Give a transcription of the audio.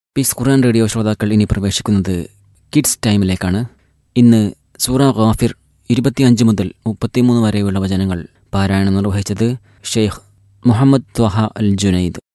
Piece ഖുർആൻ radio ശ്രോതാക്കൾ ഇനി പ്രവേശിക്കുന്നത് കിഡ്സ് ടൈമിലേക്കാണ്. ഇന്ന് സൂറ ഗാഫിർ 25 മുതൽ 33 വരെയുള്ള വചനങ്ങൾ പാരായണം നിർവഹിച്ചത് ഷെയ്ഖ് മുഹമ്മദ് ത്വഹ അൽ ജുനൈദ്.